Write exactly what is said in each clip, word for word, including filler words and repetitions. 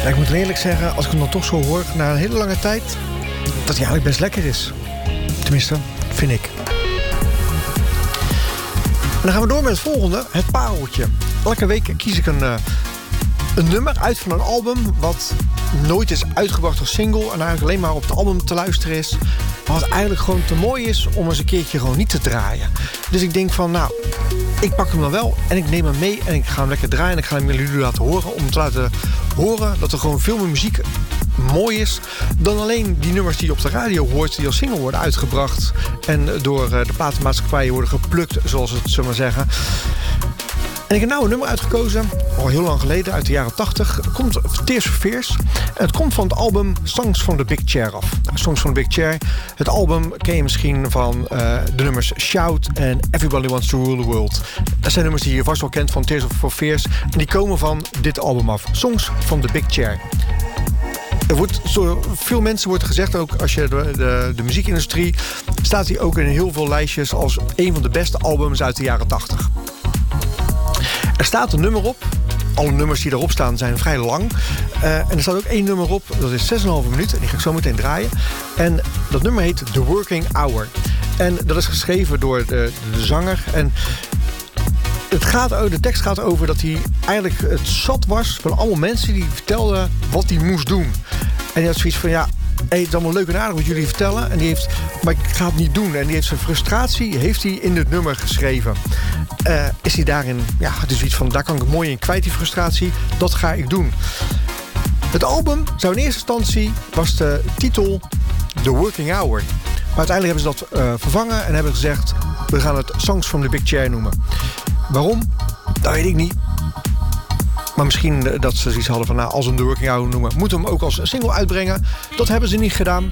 Ja, ik moet eerlijk zeggen, als ik hem dan toch zo hoor, na een hele lange tijd, dat hij eigenlijk best lekker is. Tenminste, vind ik. En dan gaan we door met het volgende, het pareltje. Elke week kies ik een, uh, een nummer uit van een album wat nooit is uitgebracht als single en eigenlijk alleen maar op het album te luisteren is. Maar wat eigenlijk gewoon te mooi is om eens een keertje gewoon niet te draaien. Dus ik denk van, nou, ik pak hem dan wel en ik neem hem mee en ik ga hem lekker draaien en ik ga hem jullie laten horen. Om te laten horen dat er gewoon veel meer muziek mooi is dan alleen die nummers die je op de radio hoort, die als single worden uitgebracht en door de platenmaatschappijen worden geplukt, zoals het zullen maar zeggen. En ik heb nou een nummer uitgekozen, al heel lang geleden, uit de jaren tachtig. Het komt Tears for Fears. En het komt van het album Songs from the Big Chair af. Nou, Songs from the Big Chair. Het album ken je misschien van uh, de nummers Shout en Everybody Wants to Rule the World. Dat zijn nummers die je vast wel kent van Tears for Fears. En die komen van dit album af. Songs from the Big Chair. Er wordt, zo, veel mensen wordt gezegd, ook als je de, de, de muziekindustrie, staat hij ook in heel veel lijstjes als een van de beste albums uit de jaren tachtig. Er staat een nummer op. Alle nummers die erop staan zijn vrij lang. Uh, en er staat ook één nummer op. Dat is zes komma vijf minuut. En die ga ik zo meteen draaien. En dat nummer heet The Working Hour. En dat is geschreven door de, de zanger. En het gaat, de tekst gaat over dat hij eigenlijk het zat was van allemaal mensen die vertelden wat hij moest doen. En hij had zoiets van, ja, hey, het is allemaal leuk en aardig wat jullie vertellen. En die heeft, maar ik ga het niet doen. En die heeft zijn frustratie heeft hij in het nummer geschreven. Uh, is hij daarin, ja, het is iets van, daar kan ik mooi in kwijt, die frustratie. Dat ga ik doen. Het album zou in eerste instantie, was de titel The Working Hour. Maar uiteindelijk hebben ze dat uh, vervangen en hebben gezegd, we gaan het Songs from the Big Chair noemen. Waarom? Dat weet ik niet. Maar misschien dat ze zoiets hadden van, nou, als we hem The Working Hour noemen, moeten we hem ook als single uitbrengen. Dat hebben ze niet gedaan.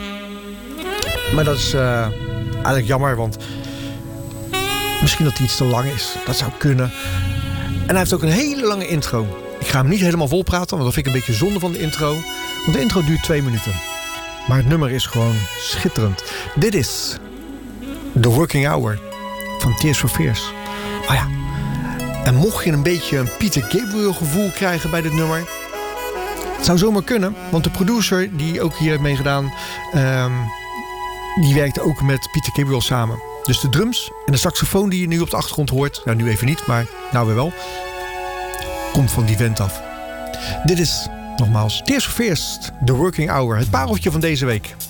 Maar dat is uh, eigenlijk jammer, want misschien dat hij iets te lang is. Dat zou kunnen. En hij heeft ook een hele lange intro. Ik ga hem niet helemaal vol praten, want dat vind ik een beetje zonde van de intro. Want de intro duurt twee minuten. Maar het nummer is gewoon schitterend. Dit is The Working Hour van Tears for Fears. Oh ja. En mocht je een beetje een Peter Gabriel gevoel krijgen bij dit nummer, het zou zomaar kunnen, want de producer die ook hier heeft meegedaan, um, die werkte ook met Peter Gabriel samen. Dus de drums en de saxofoon die je nu op de achtergrond hoort, nou nu even niet, maar nou weer wel, komt van die vent af. Dit is nogmaals Tears for Fears, The Working Hour, het pareltje van deze week.